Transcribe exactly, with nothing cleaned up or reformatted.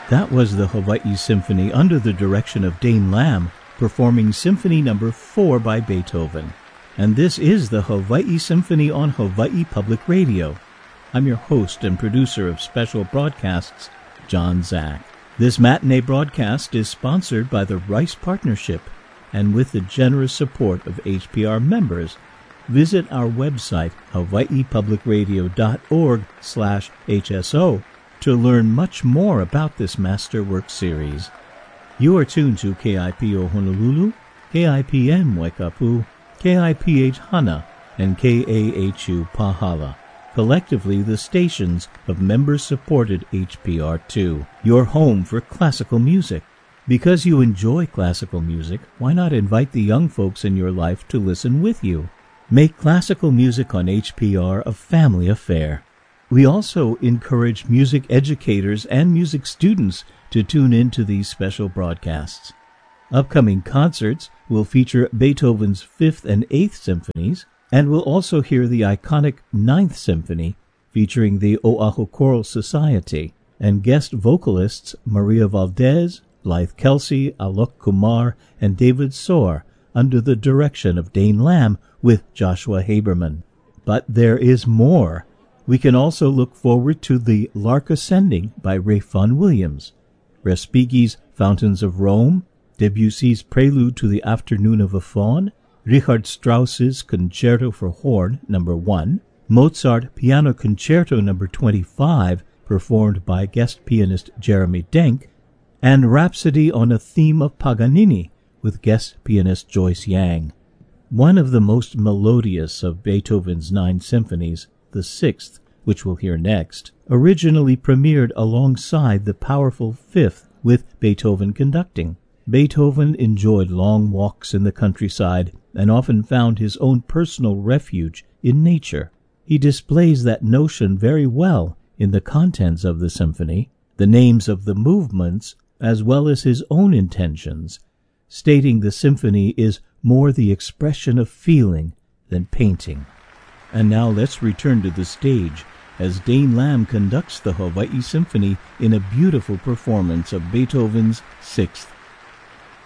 That was the Hawaii Symphony under the direction of Dane Lamb, performing Symphony Number four by Beethoven. And this is the Hawaii Symphony on Hawaii Public Radio. I'm your host and producer of special broadcasts, John Zach. This matinee broadcast is sponsored by the Rice Partnership, and with the generous support of H P R members, visit our website, hawaii public radio dot org slash H S O, to learn much more about this Masterwork series. You are tuned to K I P O Honolulu, K I P N Waikapu, K I P H Hana, and K A H U Pahala, collectively the stations of member-supported H P R two, your home for classical music. Because you enjoy classical music, why not invite the young folks in your life to listen with you? Make classical music on H P R a family affair. We also encourage music educators and music students to tune into these special broadcasts. Upcoming concerts will feature Beethoven's Fifth and Eighth Symphonies, and we'll also hear the iconic Ninth Symphony featuring the Oahu Choral Society and guest vocalists Maria Valdez, Blythe Kelsey, Alok Kumar, and David Soar under the direction of Dane Lamb with Joshua Haberman. But there is more. We can also look forward to the Lark Ascending by Ralph Vaughan Williams, Respighi's Fountains of Rome, Debussy's Prelude to the Afternoon of a Faun, Richard Strauss's Concerto for Horn Number one, Mozart Piano Concerto Number twenty-five, performed by guest pianist Jeremy Denk, and Rhapsody on a Theme of Paganini with guest pianist Joyce Yang. One of the most melodious of Beethoven's nine symphonies, the sixth, which we'll hear next, originally premiered alongside the powerful fifth with Beethoven conducting. Beethoven enjoyed long walks in the countryside and often found his own personal refuge in nature. He displays that notion very well in the contents of the symphony, the names of the movements, as well as his own intentions, stating the symphony is more the expression of feeling than painting. And now let's return to the stage as Dane Lamb conducts the Hawaii Symphony in a beautiful performance of Beethoven's Sixth